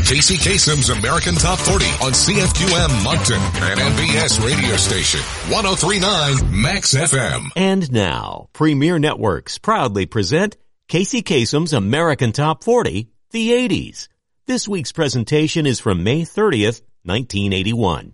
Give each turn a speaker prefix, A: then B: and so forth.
A: Casey Kasem's American Top 40 on CFQM Moncton and MBS radio station 103.9 Max FM.
B: And now, Premier Networks proudly present Casey Kasem's American Top 40, the 80s. This week's presentation is from May 30th, 1981.